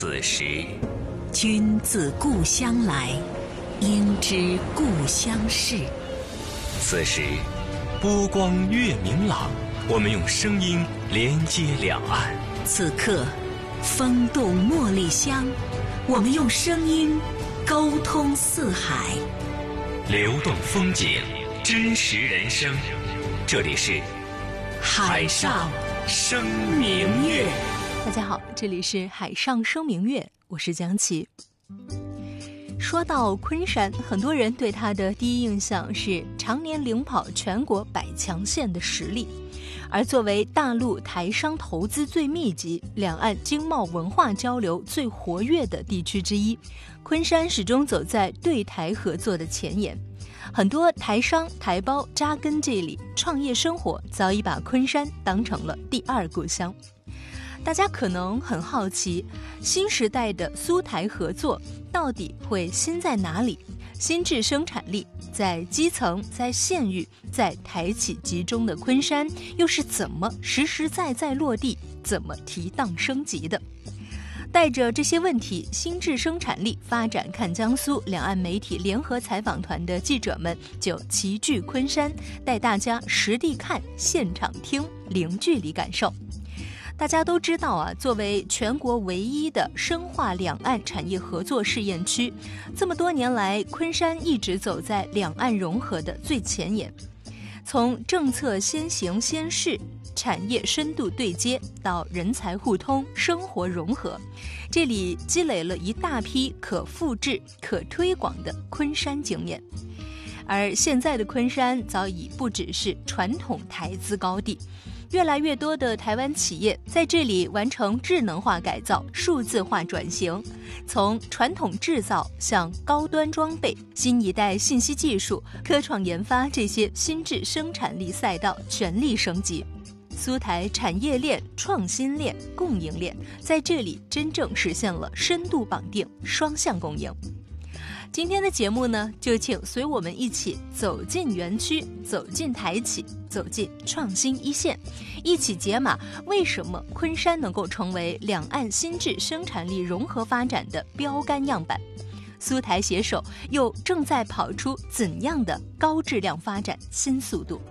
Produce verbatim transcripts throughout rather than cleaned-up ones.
此时，君自故乡来，应知故乡事。此时，波光月明朗，我们用声音连接两岸。此刻，风动茉莉香，我们用声音沟通四海。流动风景，真实人生。这里是海上生明月。 大家好，这里是海上生明月，我是江琪。说到昆山，很多人对它的第一印象是常年领跑全国百强线的实力，而作为大陆台商投资最密集、两岸经贸文化交流最活跃的地区之一，昆山始终走在对台合作的前沿。很多台商台胞扎根这里，创业生活早已把昆山当成了第二故乡。大家可能很好奇，新时代的苏台合作到底会新在哪里？新制生产力在基层、在县域、在台企集中的昆山，又是怎么实实在在落地、怎么提档升级的？带着这些问题，新制生产力发展看江苏两岸媒体联合采访团的记者们就齐聚昆山，带大家实地看、现场听、零距离感受。大家都知道啊，作为全国唯一的深化两岸产业合作试验区，这么多年来，昆山一直走在两岸融合的最前沿。从政策先行先试、产业深度对接到人才互通、生活融合，这里积累了一大批可复制、可推广的昆山经验。而现在的昆山早已不只是传统台资高地，越来越多的台湾企业在这里完成智能化改造、数字化转型，从传统制造向高端装备、新一代信息技术、科创研发这些新质生产力赛道全力升级。苏台产业链、创新链、供应链在这里真正实现了深度绑定、双向共赢。今天的节目呢，就请随我们一起走进园区，走进台企，走进创新一线，一起解码为什么昆山能够成为两岸新质生产力融合发展的标杆样板。苏台携手又正在跑出怎样的高质量发展新速度？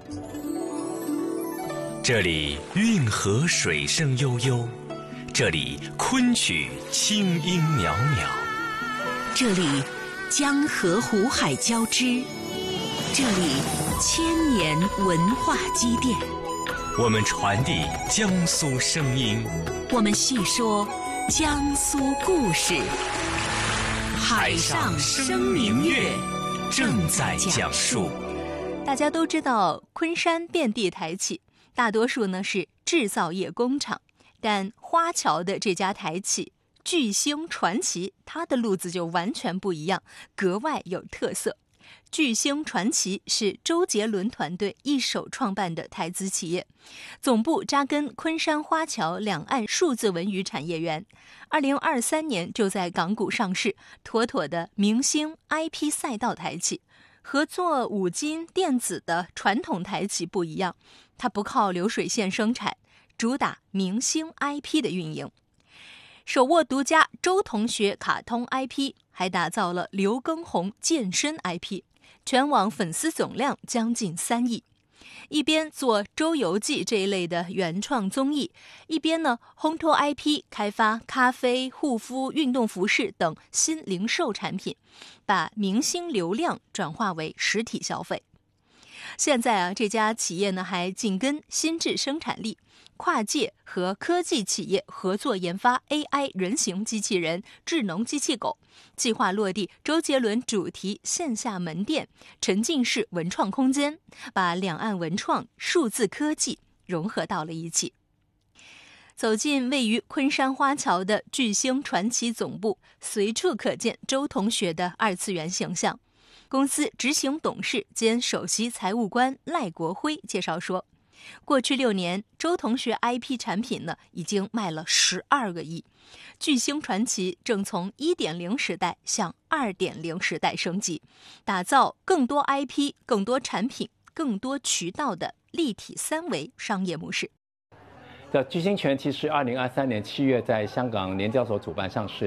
这里运河水声悠悠，这里昆曲清音袅袅，这里江河湖海交织，这里千年文化积淀。我们传递江苏声音，我们细说江苏故事。海上生明月正在讲述。 大家都知道，昆山遍地台企，大多数呢是制造业工厂，但花桥的这家台企巨星传奇，它的路子就完全不一样，格外有特色。巨星传奇是周杰伦团队一手创办的台资企业，总部扎根昆山花桥两岸数字文娱产业园，二零二三年就在港股上市，妥妥的明星 I P 赛道台企。合作五金电子的传统台企不一样，它不靠流水线生产，主打明星 I P 的运营。手握独家周同学卡通 I P， 还打造了刘畊宏健身 I P， 全网粉丝总量将近三亿。一边做《周游记》这一类的原创综艺，一边呢烘托 I P， 开发咖啡、护肤、运动服饰等新零售产品，把明星流量转化为实体消费。现在啊，这家企业呢还紧跟新质生产力，跨界和科技企业合作研发 A I 人形机器人、智能机器狗，计划落地周杰伦主题线下门店、沉浸式文创空间，把两岸文创、数字科技融合到了一起。走进位于昆山花桥的巨星传奇总部，随处可见周同学的二次元形象。公司执行董事兼首席财务官赖国辉介绍说，过去六年，周同学 I P 产品呢已经卖了十二个亿。巨星传奇正从 一点零 时代向 二点零 时代升级，打造更多 I P、更多产品、更多渠道的立体三维商业模式。 这巨星传奇是二零二三年七月在香港联交所主办上市。